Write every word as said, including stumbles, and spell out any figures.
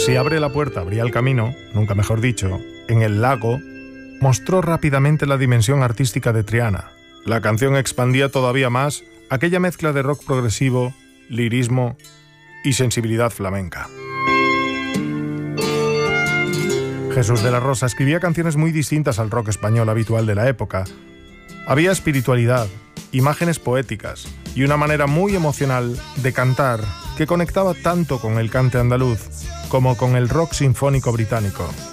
si abre la puerta, abría el camino, nunca mejor dicho, en El Lago, mostró rápidamente la dimensión artística de Triana. La canción expandía todavía más aquella mezcla de rock progresivo, lirismo y sensibilidad flamenca. Jesús de la Rosa escribía canciones muy distintas al rock español habitual de la época. Había espiritualidad, imágenes poéticas y una manera muy emocional de cantar que conectaba tanto con el cante andaluz como con el rock sinfónico británico.